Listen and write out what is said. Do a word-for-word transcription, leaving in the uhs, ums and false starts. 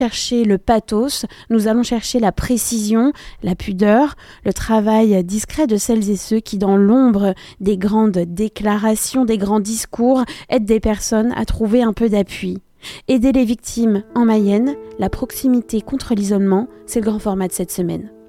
chercher le pathos, nous allons chercher la précision, la pudeur, le travail discret de celles et ceux qui, dans l'ombre des grandes déclarations, des grands discours, aident des personnes à trouver un peu d'appui. Aider les victimes en Mayenne, la proximité contre l'isolement, c'est le grand format de cette semaine.